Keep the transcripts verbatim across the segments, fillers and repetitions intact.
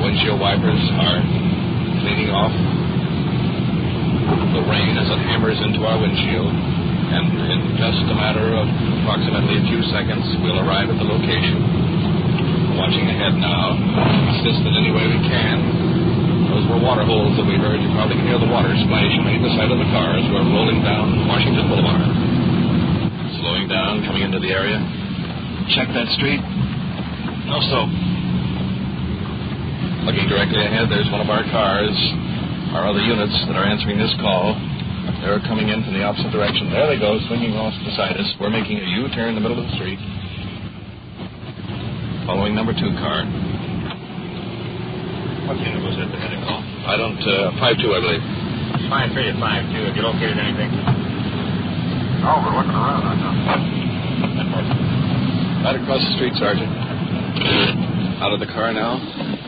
windshield wipers are cleaning off the rain as it hammers into our windshield. And in just a matter of approximately a few seconds, we'll arrive at the location. Watching ahead now, assist in any way we can. Those were water holes that we heard. You probably can hear the water splashing beneath the side of the car as we're rolling down Washington Boulevard. Slowing down, coming into the area. Check that street. No soap. Looking directly ahead, there's one of our cars. Our other units that are answering this call, they're coming in from the opposite direction. There they go, swinging off beside us. We're making a U-turn in the middle of the street. Following number two car. What unit was it that had a call? I don't, uh, five two, I believe. five three to five two. Have you located anything? No, we're looking around. I know. Right across the street, Sergeant. Out of the car now.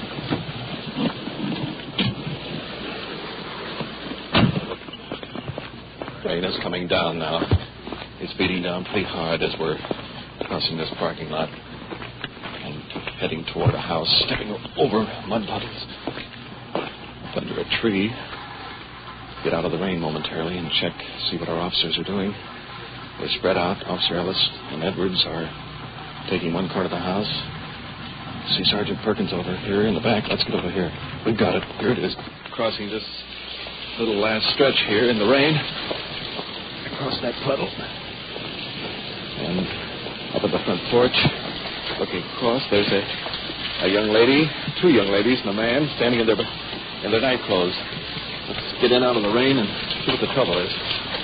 Rain is coming down now. It's beating down pretty hard as we're crossing this parking lot and heading toward a house, stepping over mud puddles. Under a tree. Get out of the rain momentarily and check, see what our officers are doing. We're spread out. Officer Ellis and Edwards are taking one part of the house. See Sergeant Perkins over here in the back. Let's get over here. We've got it. Here it is. Crossing this little last stretch here in the rain. Across that puddle. And up at the front porch, looking across, there's a, a young lady, two young ladies and a man standing in their, in their night clothes. Let's get in out of the rain and see what the trouble is.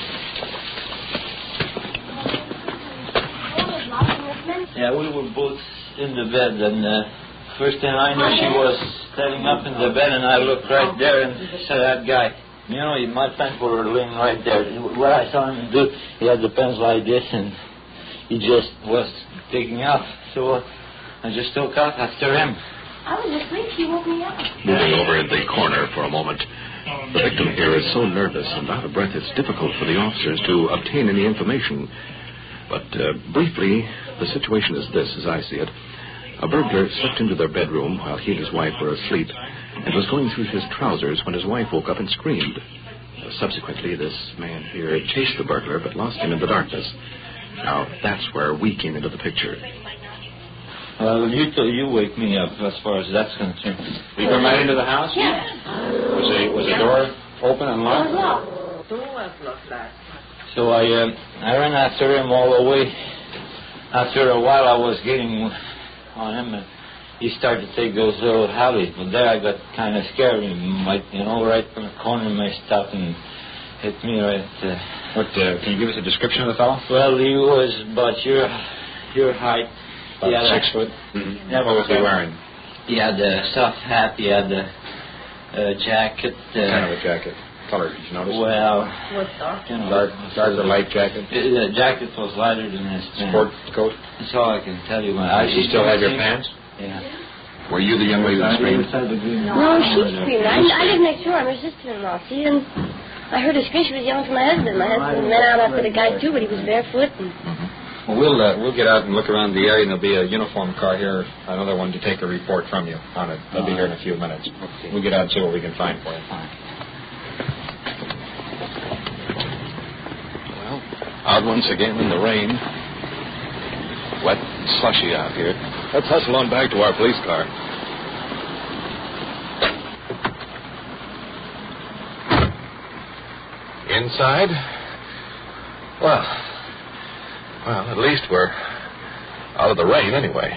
Yeah, we were both in the bed, and uh, first thing I knew, she was standing up in the bed, and I looked right there and said, that guy, you know, my pants were laying right there. What I saw him do, he had the pants like this, and he just was taking off. So I just took off after him. I was asleep. He woke me up. Moving over in the corner for a moment. The victim here is so nervous and out of breath, it's difficult for the officers to obtain any information. But uh, briefly, the situation is this, as I see it. A burglar slipped into their bedroom while he and his wife were asleep and was going through his trousers when his wife woke up and screamed. Uh, subsequently, this man here chased the burglar but lost him in the darkness. Now, that's where we came into the picture. Well, you t- you wake me up as far as that's concerned. You come right into the house? Yeah. Was the, was the door open and locked? The door was locked. So I uh, I ran after him all the way. After a while, I was getting on him, and he started to take those little alleys. But there, I got kind of scared. He might, you know, right from the corner, may stop and hit me right. Uh, What? Uh, can you give us a description of the fellow? well, he was about your your height. About He had six a- foot. Mhm. What was he wearing? He had a soft hat. He had a, a jacket. Uh, What kind of a jacket? Color, did you notice? Well, What's dark? you know, Dark, dark or light jacket? The jacket was lighter than his pants. Sport coat? That's all I can tell you. Man. I Did you still have your pants? Yeah. Were you the young lady that screamed? No, she screamed. I, I live next door. I'm her sister-in-law. See, and I heard her scream. She was yelling for my husband. My husband went out after the guy, too, but he was barefoot. And Well, we'll uh, we'll get out and look around the area, and there'll be a uniform car here, another one to take a report from you on it. They'll be here in a few minutes. We'll get out and see what we can find for you. Well, out once again in the rain. Wet, slushy out here. Let's hustle on back to our police car. Inside? Well, well, at least we're out of the rain anyway.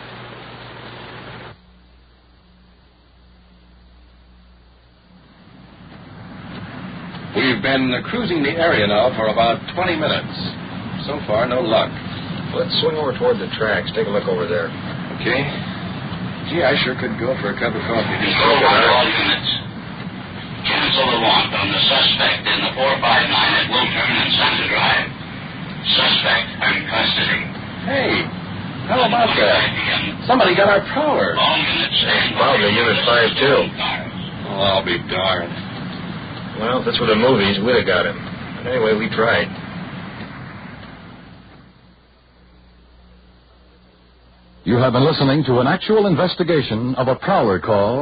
We've been uh, cruising the area now for about twenty minutes. So far, no luck. Let's swing over toward the tracks. Take a look over there. Okay. Gee, I sure could go for a cup of coffee. Just Go on all units. Cancel the warrant on the suspect in the four five nine at Wiltern and Center Drive. Suspect in custody. Hey, how about that? Somebody got our prowler. All units. Probably unit five two. Oh, I'll be darned. Well, if this were the movies, we'd have got him. But anyway, we tried. You have been listening to an actual investigation of a prowler call